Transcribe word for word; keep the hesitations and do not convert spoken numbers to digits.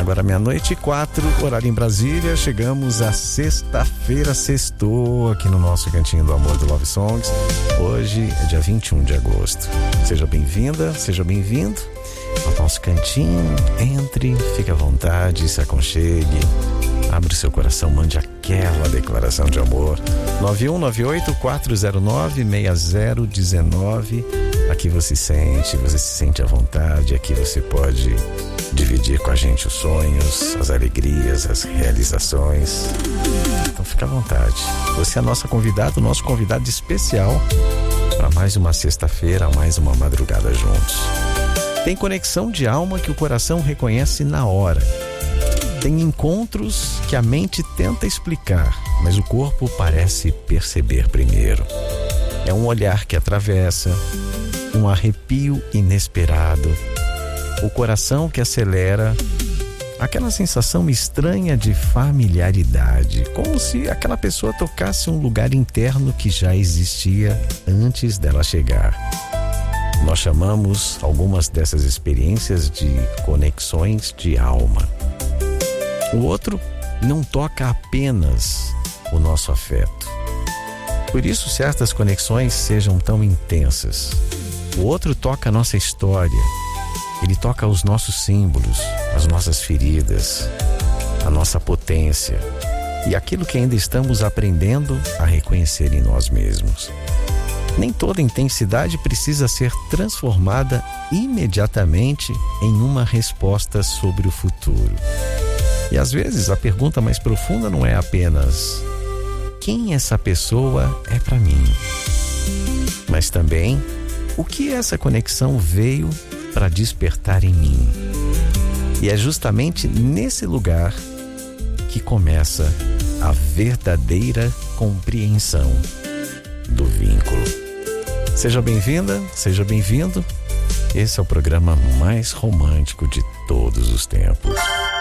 Agora meia-noite e quatro, horário em Brasília. Chegamos à sexta-feira, sextou aqui no nosso Cantinho do Amor do Love Songs. Hoje é dia vinte e um de agosto. Seja bem-vinda, seja bem-vindo ao nosso cantinho. Entre, fique à vontade, se aconchegue, abre o seu coração, mande aquela declaração de amor. nove um nove oito quatro zero nove seis zero um nove. Aqui você sente, você se sente à vontade. Aqui você pode dividir com a gente os sonhos, as alegrias, as realizações. Então fica à vontade. Você é a nossa convidada, o nosso convidado especial para mais uma sexta-feira, mais uma madrugada juntos. Tem conexão de alma que o coração reconhece na hora. Tem encontros que a mente tenta explicar, mas o corpo parece perceber primeiro. É um olhar que atravessa, um arrepio inesperado, o coração que acelera, aquela sensação estranha de familiaridade, como se aquela pessoa tocasse um lugar interno que já existia antes dela chegar. Nós chamamos algumas dessas experiências de conexões de alma. O outro não toca apenas o nosso afeto. Por isso certas conexões sejam tão intensas. O outro toca a nossa história. Ele toca os nossos símbolos, as nossas feridas, a nossa potência e aquilo que ainda estamos aprendendo a reconhecer em nós mesmos. Nem toda intensidade precisa ser transformada imediatamente em uma resposta sobre o futuro. E às vezes a pergunta mais profunda não é apenas quem essa pessoa é para mim, mas também o que essa conexão veio para despertar em mim. E é justamente nesse lugar que começa a verdadeira compreensão do vínculo. Seja bem-vinda, seja bem-vindo. Esse é o programa mais romântico de todos os tempos.